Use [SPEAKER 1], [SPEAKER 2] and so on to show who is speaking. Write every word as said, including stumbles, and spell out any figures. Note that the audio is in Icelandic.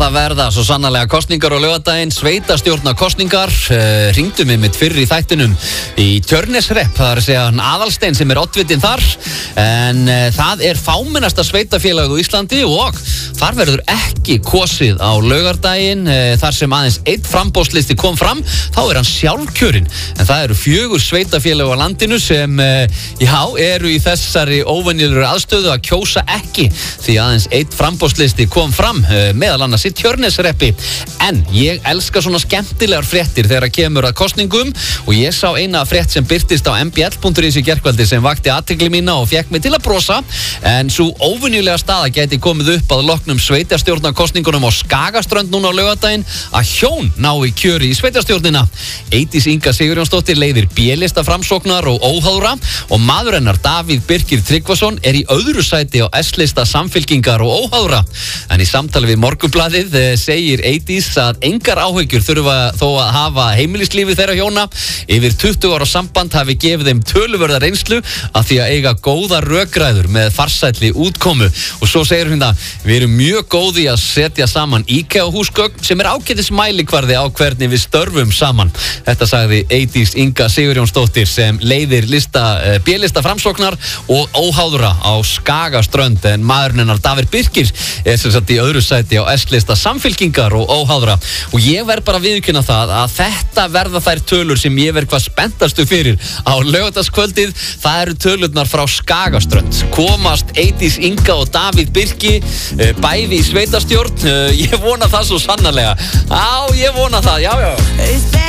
[SPEAKER 1] Það verða svo sannarlega kosningar á laugardaginn, sveitastjórna kosningar, uh, hringdu mig mitt fyrr í þættinum í Tjörnesrepp, það er að segja Aðalstein sem er oddvitinn þar, en uh, það er fámennasta sveitafélagið á Íslandi og þar verður ekki kosið á laugardaginn, uh, þar sem aðeins einn framboðslisti kom fram, þá er hann sjálfkjörinn, en það eru fjögur sveitafélag á landinu sem, uh, já, eru í þessari óvenjulegri aðstöðu að kjósa ekki, því aðeins einn framboðslisti kom fram, uh, meðal annars í Tjörnesreppi, en ég elska svona skemmtilegar fréttir þegar að kemur að kosningum og ég sá eina frétt sem birtist á m b l punktur is í gærkvöldi sem vakti athygli mína og fekk mig til að brosa, en svo óvenjulega staða gæti komið upp að loknum sveitarstjórnarkosningunum á Skagaströnd núna á laugardaginn að hjón nái kjöri í sveitarstjórnina. Eydís Inga Sigurjónsdóttir leiðir B-lista Framsóknar og óháðra og maður hennar Davíð Birkir Tryggvason er í öðru sæti á S-lista Samfylkingar og óháðra, en í samtali við Morgunblaðið segir Eydís að engar áhyggjur þurfa þó að hafa heimilislífi þeirra hjóna, yfir tuttugu ára samband hafi gefið þeim töluverða reynslu að því að eiga góða rökræður með farsælli útkomu og svo segir hún að við erum mjög góði að setja saman IKEA-húsgögn sem er ágætis mælikvarði á hvernig við störfum saman. Þetta sagði Eydís Inga Sigurjónsdóttir sem leiðir lista, B-lista Framsóknar og óháðra á Skagaströnd, en maðurinn hennar Davíð Birkir er sem sagt í öðru sæti á S-lista Samfylkingar og óháðra og ég verð bara að viðurkenna það að þetta verða þær tölur sem ég verð hvað spenntastu fyrir á laugardagskvöldið. Það eru tölurnar frá Skagaströnd. Komast Eydís Inga og Davíð Birki bæði í sveitarstjórn? Ég vona það svo sannarlega. Já, ég vona það, já, já.